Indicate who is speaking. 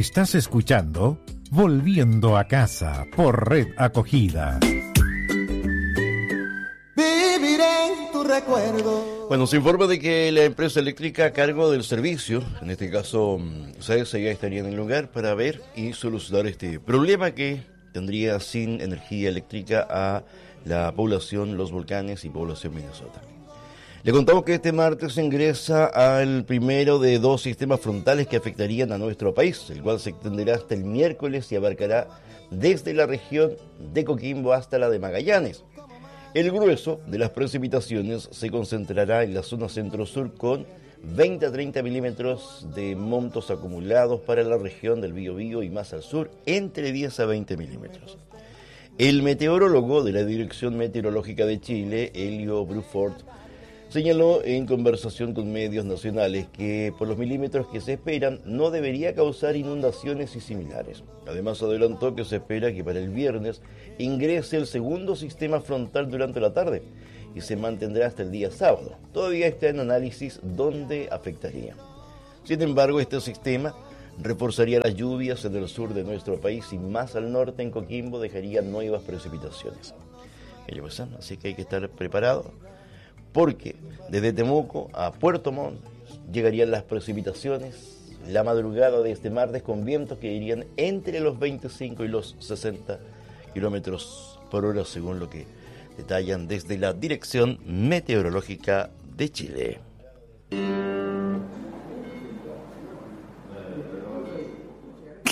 Speaker 1: Estás escuchando Volviendo a Casa por Red Acogida.
Speaker 2: Viviré en tu recuerdo.
Speaker 3: Bueno, se informa de que la empresa eléctrica a cargo del servicio, en este caso CES, ya estaría en el lugar para ver y solucionar este problema que tendría sin energía eléctrica a la población Los Volcanes y población Minnesota. Le contamos que este martes ingresa al primero de 2 sistemas frontales que afectarían a nuestro país, el cual se extenderá hasta el miércoles y abarcará desde la región de Coquimbo hasta la de Magallanes. El grueso de las precipitaciones se concentrará en la zona centro-sur con 20 a 30 milímetros de montos acumulados para la región del Biobío y más al sur, entre 10 a 20 milímetros. El meteorólogo de la Dirección Meteorológica de Chile, Elio Bruford, señaló en conversación con medios nacionales que por los milímetros que se esperan no debería causar inundaciones y similares. Además adelantó que se espera que para el viernes ingrese el segundo sistema frontal durante la tarde y se mantendrá hasta el día sábado. Todavía está en análisis dónde afectaría. Sin embargo, este sistema reforzaría las lluvias en el sur de nuestro país y más al norte en Coquimbo dejaría nuevas precipitaciones. Así que hay que estar preparado, porque desde Temuco a Puerto Montt llegarían las precipitaciones la madrugada de este martes con vientos que irían entre los 25 y los 60 kilómetros por hora, según lo que detallan desde la Dirección Meteorológica de Chile.